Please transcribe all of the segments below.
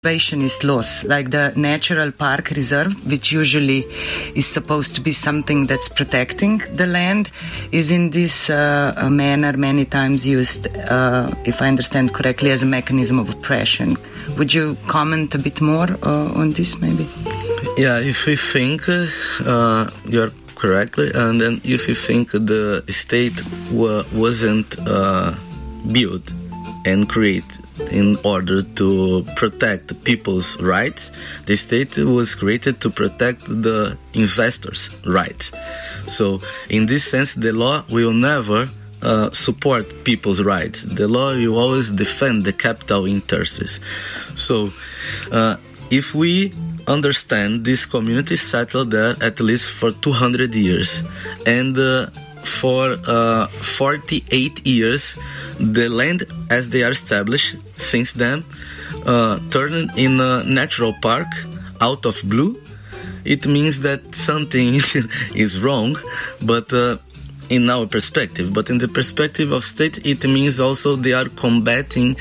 conservationist laws, like the Natural Park Reserve, which usually is supposed to be something that's protecting the land, is in this manner many times used, if I understand correctly, as a mechanism of oppression. Would you comment a bit more on this, maybe? Yeah, if we think you're correctly, and then if you think the state wasn't built and created in order to protect people's rights, the state was created to protect the investors' rights. So, in this sense, the law will never support people's rights. The law will always defend the capital interests. So, if we understand this community settled there at least for 200 years, and for 48 years, the land as they are established since then turned in a natural park out of blue. It means that something is wrong, but in our perspective. But in the perspective of state, it means also they are combating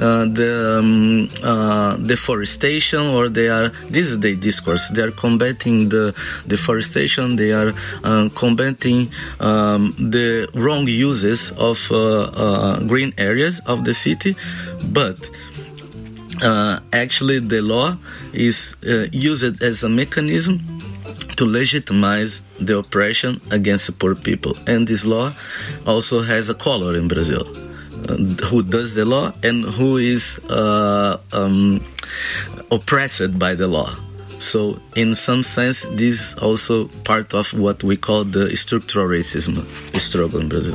the deforestation, or this is the discourse, they are combating the deforestation, they are combating the wrong uses of green areas of the city. But actually the law is used as a mechanism to legitimize the oppression against the poor people. And this law also has a color in Brazil. Who does the law and who is oppressed by the law. So in some sense, this is also part of what we call the structural racism struggle in Brazil.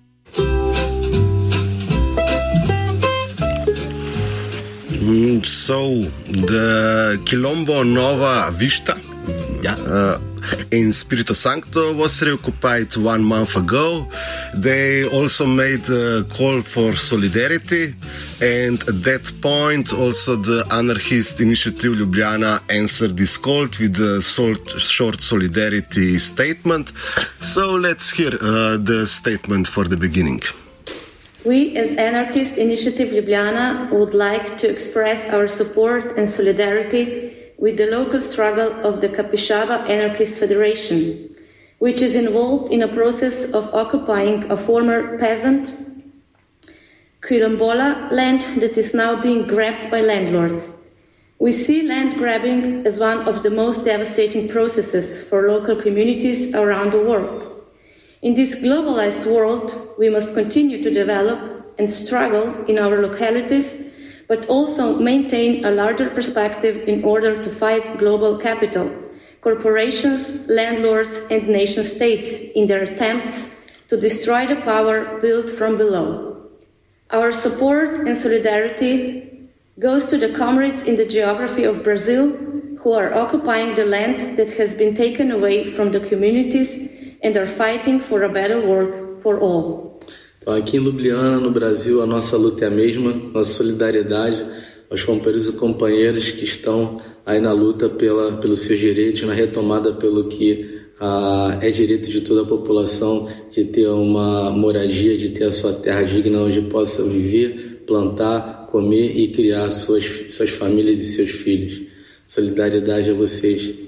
So the Quilombo Nova Vista in Espírito Santo was reoccupied 1 month ago. They also made a call for solidarity, and at that point also the anarchist initiative Ljubljana answered this call with a short solidarity statement. So let's hear the statement for the beginning. We, as Anarchist Initiative Ljubljana, would like to express our support and solidarity with the local struggle of the Capixaba Anarchist Federation, which is involved in a process of occupying a former peasant quilombola land that is now being grabbed by landlords. We see land grabbing as one of the most devastating processes for local communities around the world. In this globalized world, we must continue to develop and struggle in our localities, but also maintain a larger perspective in order to fight global capital, corporations, landlords, and nation-states in their attempts to destroy the power built from below. Our support and solidarity goes to the comrades in the geography of Brazil who are occupying the land that has been taken away from the communities and are fighting for a better world for all. Então, aqui em Ljubljana, no Brasil, a nossa luta é a mesma, nossa solidariedade aos companheiros e companheiras que estão aí na luta pelos seus direitos, na retomada pelo que é direito de toda a população, de ter uma moradia, de ter a sua terra digna onde possa viver, plantar, comer e criar suas famílias e seus filhos. Solidariedade a vocês.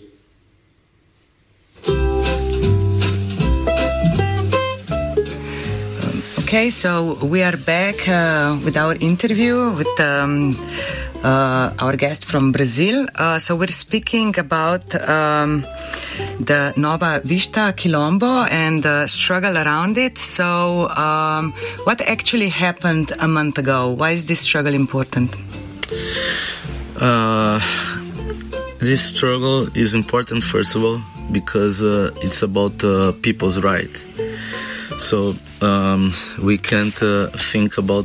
Okay, so we are back with our interview with our guest from Brazil. So we're speaking about the Nova Vista Quilombo and the struggle around it. So what actually happened a month ago? Why is this struggle important? This struggle is important, first of all, because it's about people's rights. So we can't think about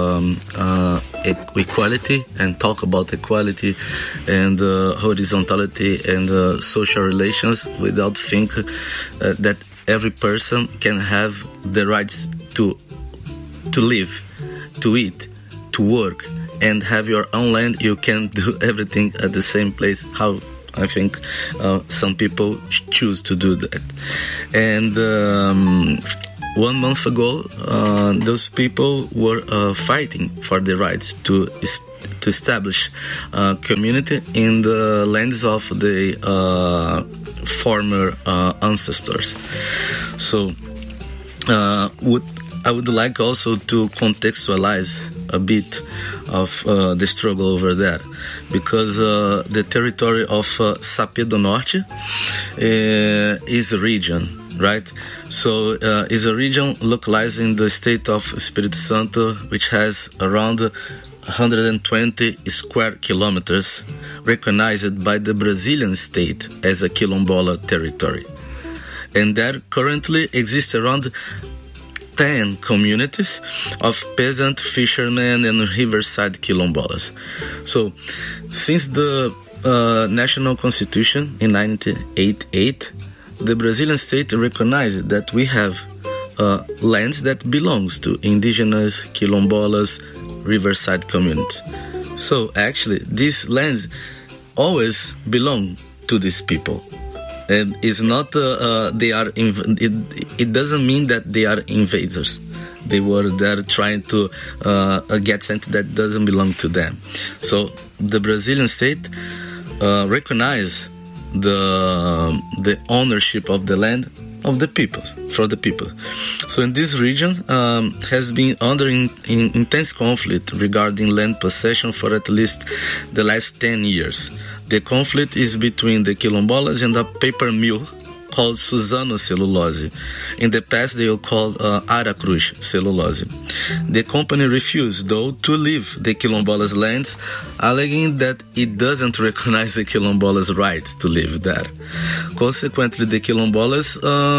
equality and talk about equality and horizontality and social relations without thinking that every person can have the rights to live, to eat, to work, and have your own land. You can do everything at the same place. How I think some people choose to do that. And 1 month ago, those people were fighting for the rights to to establish a community in the lands of the former ancestors. So I would like also to contextualize a bit of the struggle over there, because the territory of Sapé do Norte is a region, right? So is a region localized in the state of Espírito Santo, which has around 120 square kilometers, recognized by the Brazilian state as a quilombola territory. And there currently exist around 10 communities of peasant, fishermen, and riverside quilombolas. So, since the National Constitution in 1988, the Brazilian state recognized that we have lands that belongs to indigenous quilombolas, riverside communities. So, actually, these lands always belong to these people. And it's not it doesn't mean that they are invaders. They were there trying to get something that doesn't belong to them. So the Brazilian state recognized the ownership of the land of the people, for the people. So in this region has been under intense conflict regarding land possession for at least the last 10 years. The conflict is between the quilombolas and a paper mill called Suzano Celulose. In the past, they were called Aracruz Celulose. The company refused, though, to leave the quilombolas' lands, alleging that it doesn't recognize the quilombolas' rights to live there. Consequently, the quilombolas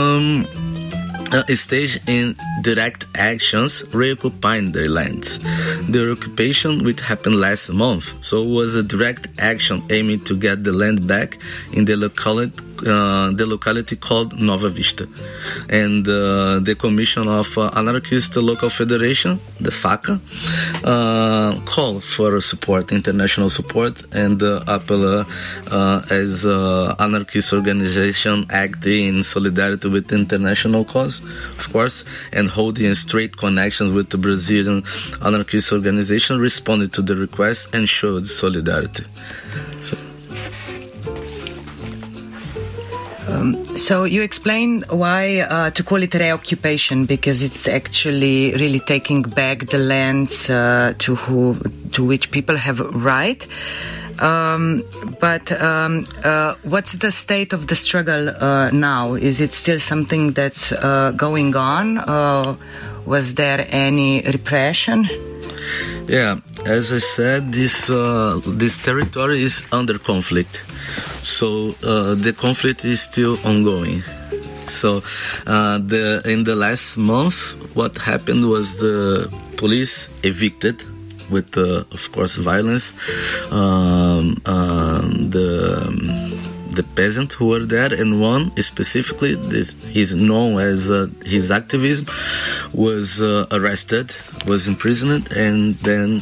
staged in direct actions reoccupying their lands. The occupation, which happened last month, so was a direct action aiming to get the land back in the locality called Nova Vista. And the Commission of Anarchist Local Federation, the FACA, called for support, international support, and APLA as anarchist organization acting in solidarity with the international cause, of course, and holding straight connections with the Brazilian anarchist organization, responded to the request and showed solidarity. So you explain why to call it reoccupation, because it's actually really taking back the lands to which people have right. But what's the state of the struggle now? Is it still something that's going on? Was there any repression? Yeah, as I said, this territory is under conflict. So the conflict is still ongoing. So in the last month, what happened was the police evicted, with of course violence, the peasant who were there, and one specifically, this is known as his activism, was arrested, was imprisoned, and then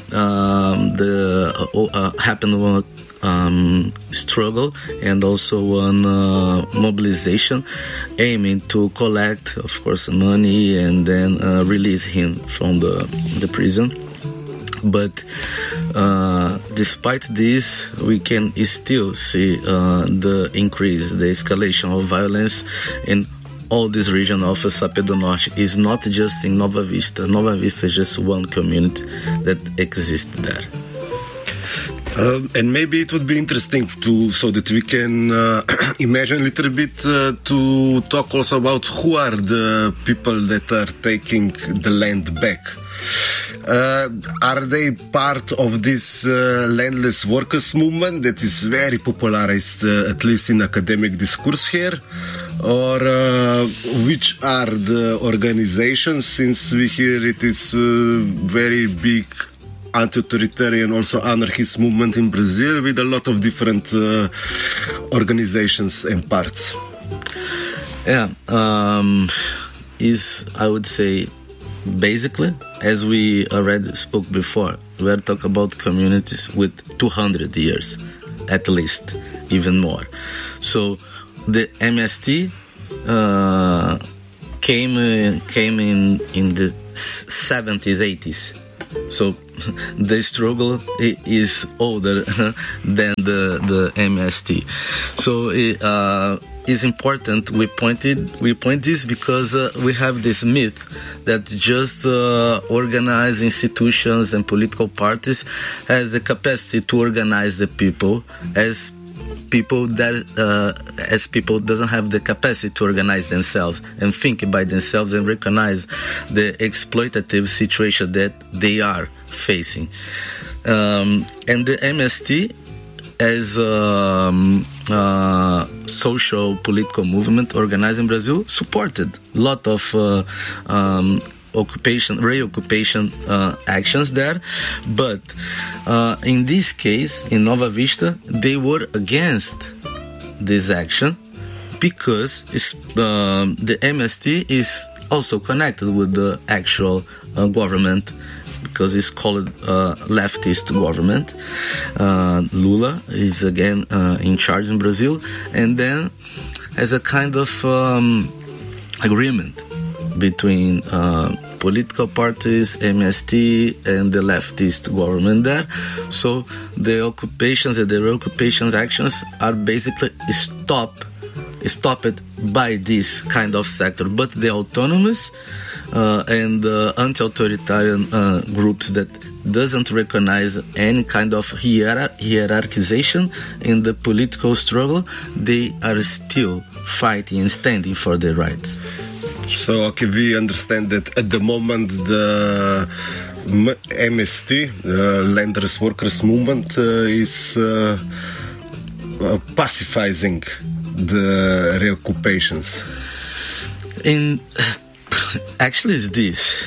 happened one struggle and also one mobilization aiming to collect, of course, money and then release him from the prison. But despite this, we can still see the increase, the escalation of violence in all this region of Sapé do Norte. Is not just in Nova Vista. Nova Vista is just one community that exists there. And maybe it would be interesting so that we can imagine a little bit to talk also about who are the people that are taking the land back. Are they part of this landless workers movement that is very popularized, at least in academic discourse here? Or which are the organizations, since we hear it is very big anti-authoritarian, also anarchist movement in Brazil with a lot of different organizations and parts? Yeah, I would say, basically, as we already spoke before, we are talking about communities with 200 years, at least, even more. So the MST came in the 70s, 80s. So the struggle is older than the MST. So it's important we point this because we have this myth that just organized institutions and political parties has the capacity to organize the people as people doesn't have the capacity to organize themselves and think by themselves and recognize the exploitative situation that they are facing. And the MST as social political movement organized in Brazil supported a lot of reoccupation actions there, but in this case, in Nova Vista, they were against this action because the MST is also connected with the actual government, because it's called leftist government. Lula is again in charge in Brazil, and then as a kind of agreement between political parties, MST, and the leftist government there. So the occupations and the reoccupations actions are basically stopped by this kind of sector. But the autonomous and anti-authoritarian groups that doesn't recognize any kind of hierarchization in the political struggle, they are still fighting and standing for their rights. So, okay, we understand that at the moment the MST, Landers Workers Movement, is pacifying the reoccupations. Actually, it's this.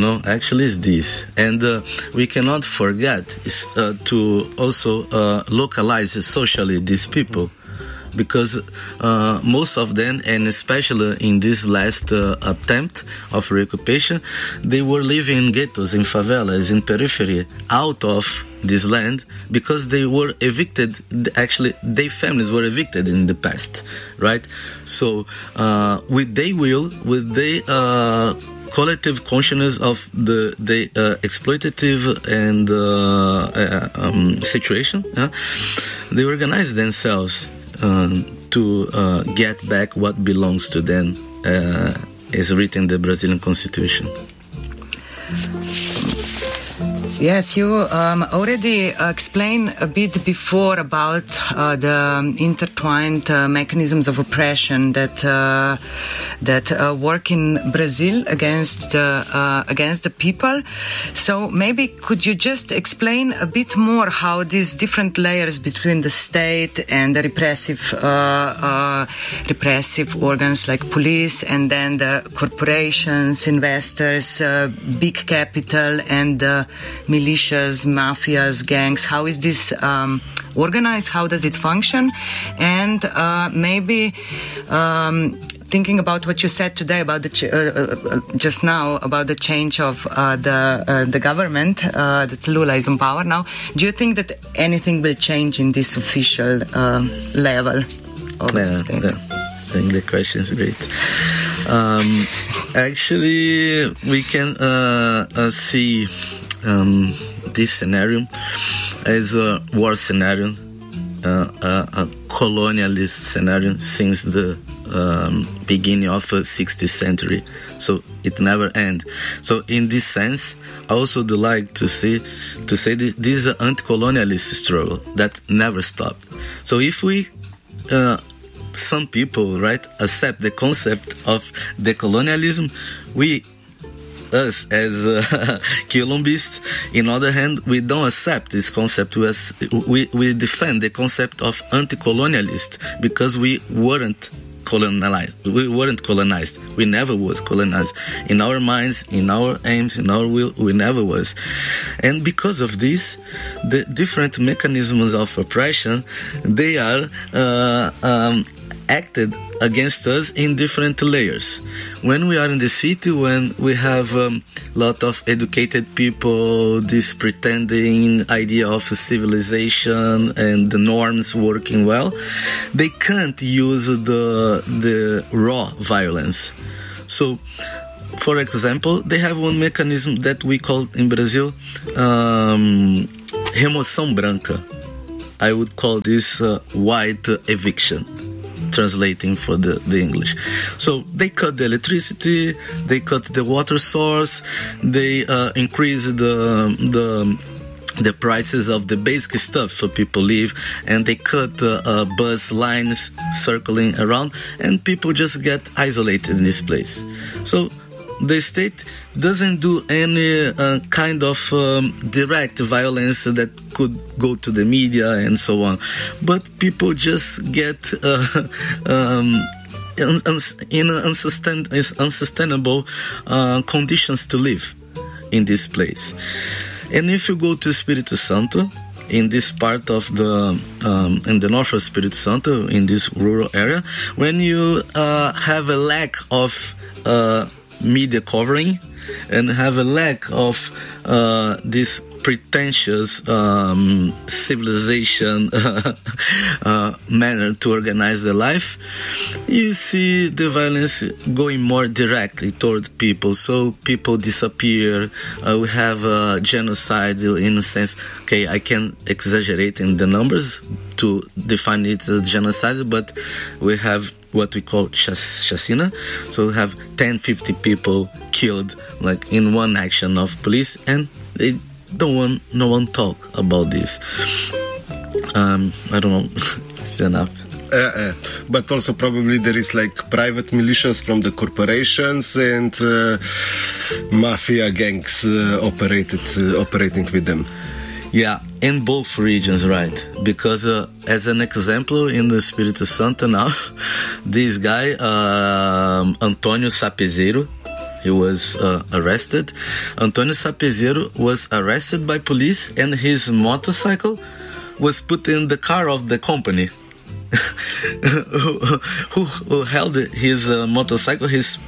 And we cannot forget to also localize socially these people. Because most of them, and especially in this last attempt of reoccupation, they were living in ghettos, in favelas, in periphery, out of this land, because they were evicted. Actually, their families were evicted in the past, right? So, with their will, with their collective consciousness of the exploitative and situation, they organized themselves to get back what belongs to them, as written in the Brazilian Constitution. Yes, you already explained a bit before about the intertwined mechanisms of oppression that work in Brazil against the people. So maybe could you just explain a bit more how these different layers between the state and the repressive organs like police, and then the corporations, investors, big capital, and militias, mafias, gangs. How is this organized? How does it function? And maybe thinking about what you said today about just now about the change of the government, that Lula is in power now. Do you think that anything will change in this official level of the state? I think the question is great. Actually, we can see this scenario as a war scenario, a colonialist scenario since the beginning of the 16th century. So it never ends. So in this sense, I also would like to say that this is an anti-colonialist struggle that never stopped. So if we some people, right, accept the concept of decolonialism, us as Quilombists, in other hand, we don't accept this concept. We defend the concept of anti-colonialist because we weren't colonized. We never was colonized. In our minds, in our aims, in our will, we never was. And because of this, the different mechanisms of oppression, they are acted against us in different layers. When we are in the city, when we have a lot of educated people, this pretending idea of civilization and the norms working well, they can't use the raw violence. So for example, they have one mechanism that we call in Brazil remoção branca. I would call this white eviction, translating for the English. So they cut the electricity, they cut the water source, they increase the prices of the basic stuff so people live, and they cut bus lines circling around, and people just get isolated in this place. So the state doesn't do any kind of direct violence that could go to the media and so on, but people just get in unsustainable conditions to live in this place. And if you go to Espírito Santo, in this part of in the north of Espírito Santo, in this rural area, when you have a lack of media covering and have a lack of this pretentious civilization manner to organize their life, you see the violence going more directly toward people. So people disappear. We have genocide in a sense. Okay, I can exaggerate in the numbers to define it as genocide, but we have what we call chacina. So we have 10-50 people killed like in one action of police, and they no one talk about this. I don't know. It's enough. But also probably there is like private militias from the corporations and mafia gangs operating with them. Yeah, in both regions, right? Because as an example, in the Espírito Santo now, this guy, Antônio Sapezero, he was arrested. Antônio Sapezero was arrested by police, and his motorcycle was put in the car of the company who held his motorcycle. His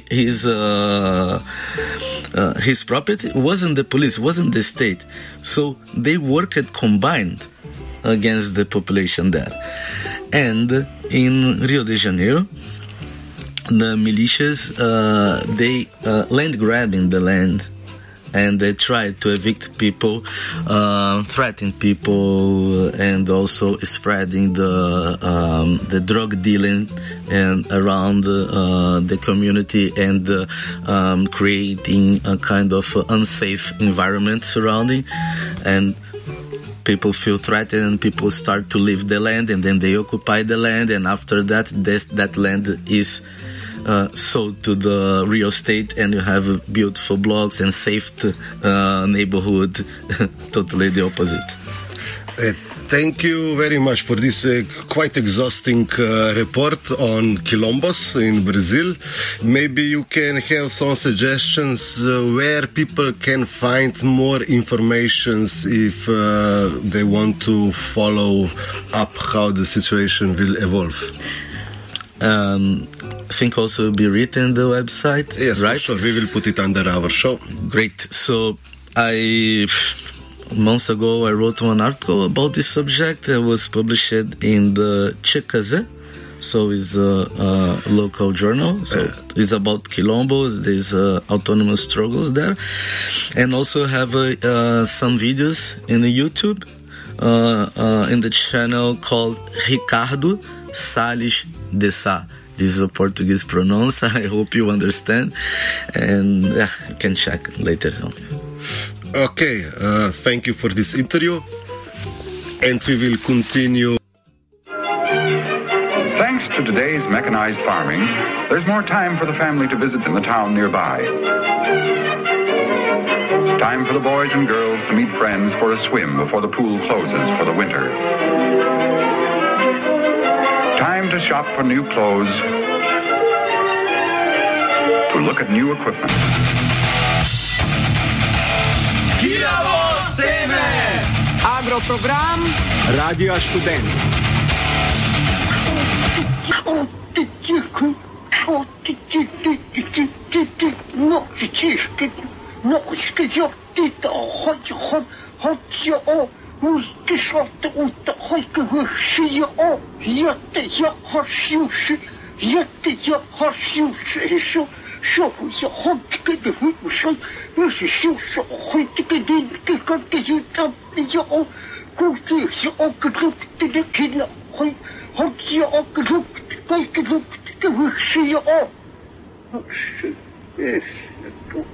property wasn't the police, wasn't the state. So they worked combined against the population there. And in Rio de Janeiro, the militias, they land grabbing the land, and they try to evict people, threaten people, and also spreading the drug dealing and around the community, and creating a kind of unsafe environment surrounding, and people feel threatened, and people start to leave the land, and then they occupy the land, and after that, that land is sold to the real estate, and you have beautiful blocks and safe neighborhood. Totally the opposite. Thank you very much for this quite exhausting report on quilombos in Brazil. Maybe you can have some suggestions where people can find more information if they want to follow up how the situation will evolve. I think also will be written the website. Yes, right? For sure. We will put it under our show. Great. So months ago, I wrote one article about this subject. It was published in the Chicazé, so it's a local journal. So it's about quilombos, there's autonomous struggles there, and also have some videos in the YouTube in the channel called Ricardo Salles de Sá. This is a Portuguese pronounce. I hope you understand, and you can check later on. Okay, thank you for this interview, and we will continue. Thanks to today's mechanized farming, there's more time for the family to visit in the town nearby. Time for the boys and girls to meet friends for a swim before the pool closes for the winter. Time to shop for new clothes, to look at new equipment. Agroprogram Radio Študent. 社会上好这个的会不上，要是少少会这个的这个的就他的就估计是个路的的看了会好像个路个路这个会是是